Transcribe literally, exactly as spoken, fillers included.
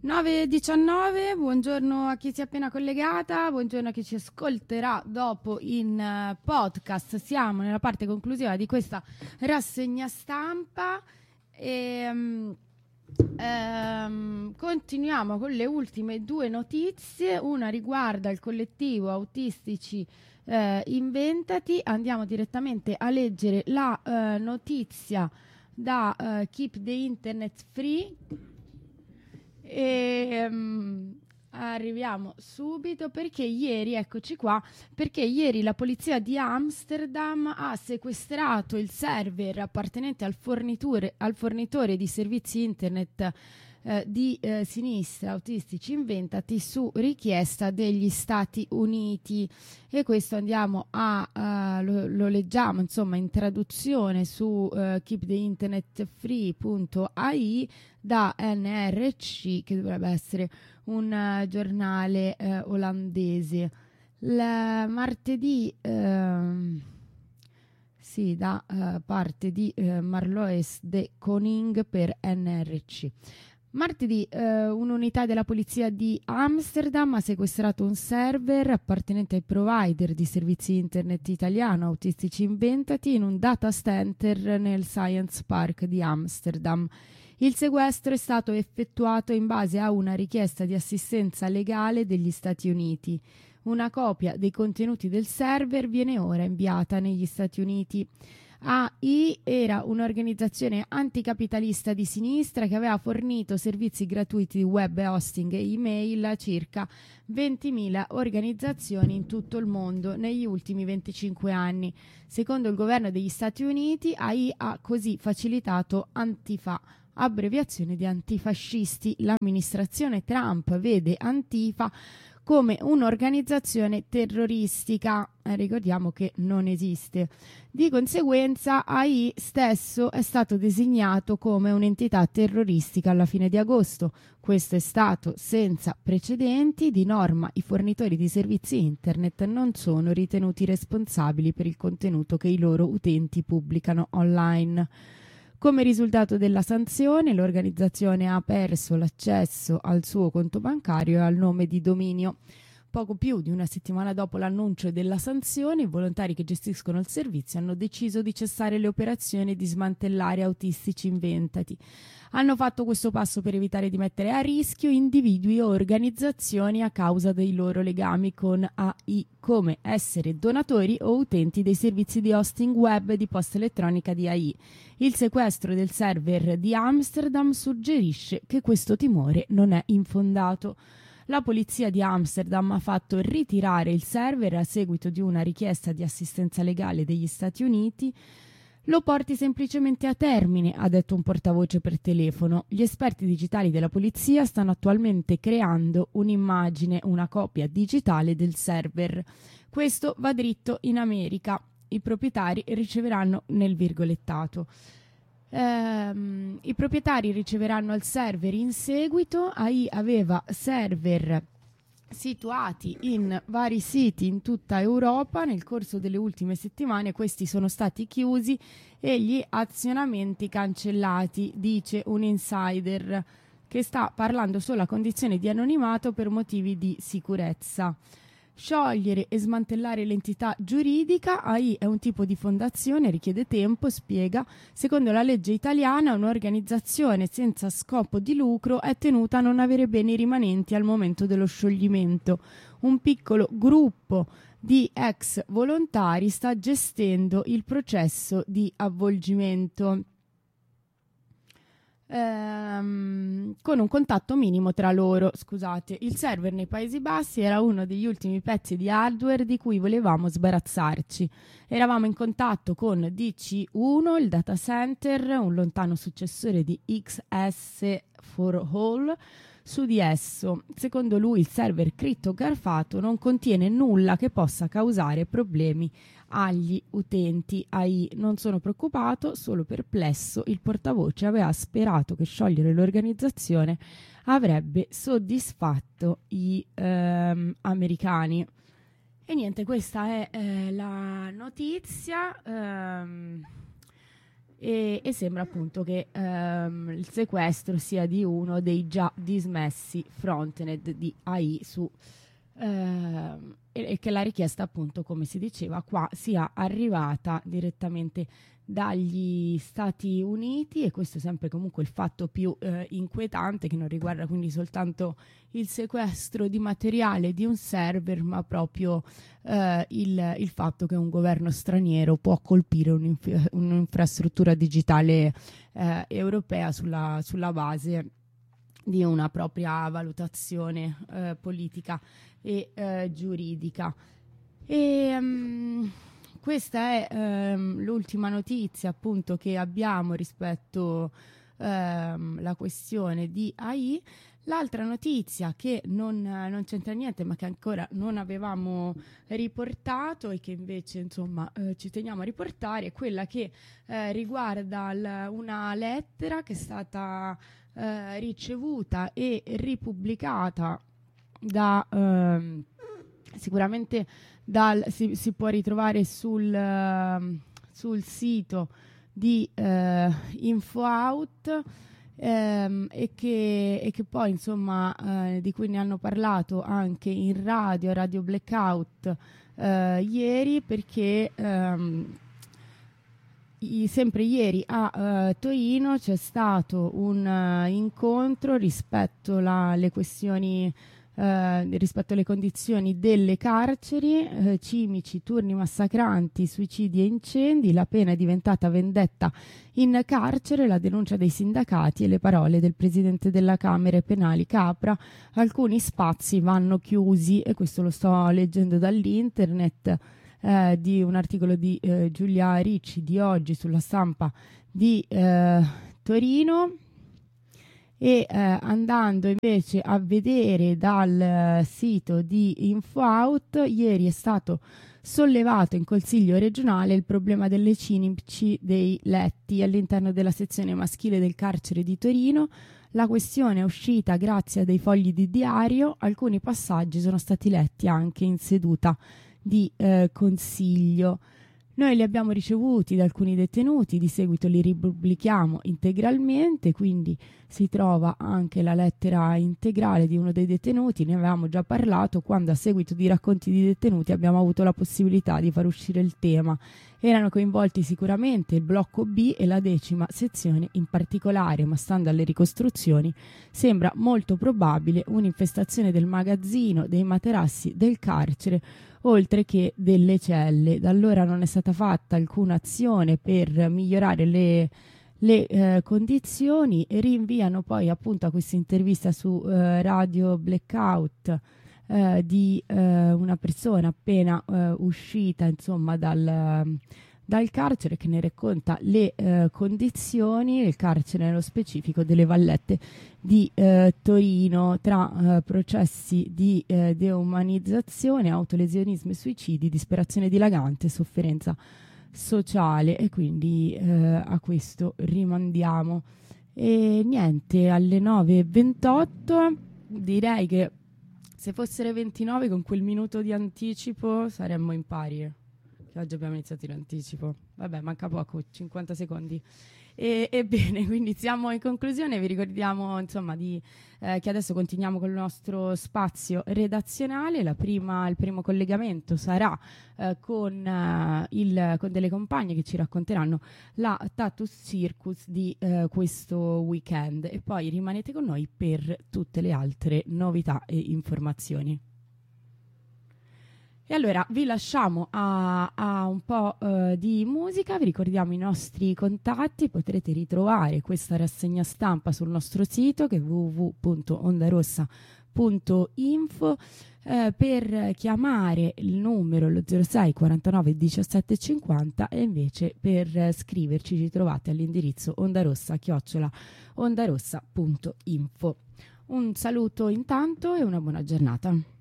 nove e diciannove, buongiorno a chi si è appena collegata, buongiorno a chi ci ascolterà dopo in uh, podcast. Siamo nella parte conclusiva di questa rassegna stampa e um, um, continuiamo con le ultime due notizie. Una riguarda il collettivo Autistici uh, Inventati. Andiamo direttamente a leggere la uh, notizia da uh, Keep the Internet Free. E um, arriviamo subito perché ieri, eccoci qua, perché ieri la polizia di Amsterdam ha sequestrato il server appartenente al fornitore, al fornitore di servizi internet eh, di eh, sinistra Autistici Inventati su richiesta degli Stati Uniti. E questo andiamo a uh, lo, lo leggiamo insomma in traduzione su uh, keep the internet free punto a i da N R C, che dovrebbe essere un uh, giornale uh, olandese. La martedì uh, sì, da uh, parte di uh, Marloes de Koning per N R C. Martedì eh, un'unità della polizia di Amsterdam ha sequestrato un server appartenente ai provider di servizi internet italiano Autistici Inventati in un data center nel Science Park di Amsterdam. Il sequestro è stato effettuato in base a una richiesta di assistenza legale degli Stati Uniti. Una copia dei contenuti del server viene ora inviata negli Stati Uniti. A I era un'organizzazione anticapitalista di sinistra che aveva fornito servizi gratuiti di web hosting e email a circa ventimila organizzazioni in tutto il mondo negli ultimi venticinque anni. Secondo il governo degli Stati Uniti, A I ha così facilitato Antifa, abbreviazione di antifascisti. L'amministrazione Trump vede Antifa come un'organizzazione terroristica, eh, ricordiamo che non esiste. Di conseguenza A I stesso è stato designato come un'entità terroristica alla fine di agosto. Questo è stato senza precedenti. Di norma i fornitori di servizi internet non sono ritenuti responsabili per il contenuto che i loro utenti pubblicano online. Come risultato della sanzione, l'organizzazione ha perso l'accesso al suo conto bancario e al nome di dominio. Poco più di una settimana dopo l'annuncio della sanzione, i volontari che gestiscono il servizio hanno deciso di cessare le operazioni e di smantellare Autistici Inventati. Hanno fatto questo passo per evitare di mettere a rischio individui o organizzazioni a causa dei loro legami con A I, come essere donatori o utenti dei servizi di hosting web e di posta elettronica di A I. Il sequestro del server di Amsterdam suggerisce che questo timore non è infondato. La polizia di Amsterdam ha fatto ritirare il server a seguito di una richiesta di assistenza legale degli Stati Uniti. Lo porti semplicemente a termine, ha detto un portavoce per telefono. Gli esperti digitali della polizia stanno attualmente creando un'immagine, una copia digitale del server. Questo va dritto in America. I proprietari riceveranno nel virgolettato. Ehm, I proprietari riceveranno il server in seguito. A I aveva server situati in vari siti in tutta Europa. Nel corso delle ultime settimane questi sono stati chiusi e gli azionamenti cancellati, dice un insider che sta parlando solo a condizione di anonimato per motivi di sicurezza. Sciogliere e smantellare l'entità giuridica. A I è un tipo di fondazione, richiede tempo, spiega. Secondo la legge italiana, un'organizzazione senza scopo di lucro è tenuta a non avere beni rimanenti al momento dello scioglimento. Un piccolo gruppo di ex volontari sta gestendo il processo di avvolgimento. Ehm, con un contatto minimo tra loro. Scusate, il server nei Paesi Bassi era uno degli ultimi pezzi di hardware di cui volevamo sbarazzarci. Eravamo in contatto con D C uno, il data center, un lontano successore di X S for All. Su di esso, secondo lui, il server crittografato non contiene nulla che possa causare problemi agli utenti. A I: non sono preoccupato, solo perplesso. Il portavoce aveva sperato che sciogliere l'organizzazione avrebbe soddisfatto gli ehm, americani. E niente, questa è eh, la notizia. Ehm, e, e sembra appunto che ehm, il sequestro sia di uno dei già dismessi frontend di A I su ehm, e, e che la richiesta appunto, come si diceva qua, sia arrivata direttamente dagli Stati Uniti, e questo è sempre comunque il fatto più eh, inquietante, che non riguarda quindi soltanto il sequestro di materiale di un server, ma proprio eh, il, il fatto che un governo straniero può colpire un'inf- un'infrastruttura digitale eh, europea sulla, sulla base di una propria valutazione eh, politica e eh, giuridica. E um, questa è um, l'ultima notizia appunto che abbiamo rispetto um, alla questione di A I. L'altra notizia che non, non c'entra niente, ma che ancora non avevamo riportato e che invece insomma eh, ci teniamo a riportare, è quella che eh, riguarda l- una lettera che è stata eh, ricevuta e ripubblicata da ehm, sicuramente dal, si, si può ritrovare sul, uh, sul sito di uh, InfoOut, ehm, e, che, e che poi insomma uh, di cui ne hanno parlato anche in radio, Radio Blackout uh, ieri, perché um, i, sempre ieri a uh, Torino c'è stato un uh, incontro rispetto alle questioni Uh, rispetto alle condizioni delle carceri, uh, cimici, turni massacranti, suicidi e incendi, la pena è diventata vendetta in carcere, la denuncia dei sindacati e le parole del presidente della Camere Penali Capra: alcuni spazi vanno chiusi. E questo lo sto leggendo dall'internet, uh, di un articolo di uh, Giulia Ricci di oggi sulla Stampa di uh, Torino. E eh, andando invece a vedere dal uh, sito di InfoOut, ieri è stato sollevato in Consiglio regionale il problema delle cimici dei letti all'interno della sezione maschile del carcere di Torino. La questione è uscita grazie a dei fogli di diario, alcuni passaggi sono stati letti anche in seduta di eh, Consiglio. Noi li abbiamo ricevuti da alcuni detenuti, di seguito li ripubblichiamo integralmente, quindi si trova anche la lettera integrale di uno dei detenuti. Ne avevamo già parlato quando, a seguito di racconti di detenuti, abbiamo avuto la possibilità di far uscire il tema. Erano coinvolti sicuramente il blocco B e la decima sezione in particolare, ma stando alle ricostruzioni sembra molto probabile un'infestazione del magazzino, dei materassi del carcere, oltre che delle celle. Da allora non è stata fatta alcuna azione per migliorare le, le eh, condizioni, e rinviano poi appunto a questa intervista su eh, Radio Blackout eh, di eh, una persona appena eh, uscita insomma dal, dal carcere, che ne racconta le eh, condizioni, il carcere nello specifico delle Vallette di eh, Torino, tra eh, processi di eh, deumanizzazione, autolesionismo e suicidi, disperazione dilagante, sofferenza sociale. E quindi eh, a questo rimandiamo. E niente, alle nove e ventotto direi che se fossero ventinove con quel minuto di anticipo saremmo in pari, che oggi abbiamo iniziato in anticipo. Vabbè, manca poco, cinquanta secondi. E, ebbene, quindi siamo in conclusione. Vi ricordiamo insomma di, eh, che adesso continuiamo con il nostro spazio redazionale. La prima, il primo collegamento sarà eh, con, eh, il, con delle compagne che ci racconteranno la Tattoo Circus di eh, questo weekend, e poi rimanete con noi per tutte le altre novità e informazioni. E allora vi lasciamo a, a un po' uh, di musica. Vi ricordiamo i nostri contatti: potrete ritrovare questa rassegna stampa sul nostro sito, che è w w w punto ondarossa punto info. Eh, per chiamare il numero lo zero sei quarantanove diciassette cinquanta, e invece per eh, scriverci ci trovate all'indirizzo ondarossa chiocciola ondarossa punto info. Un saluto intanto e una buona giornata.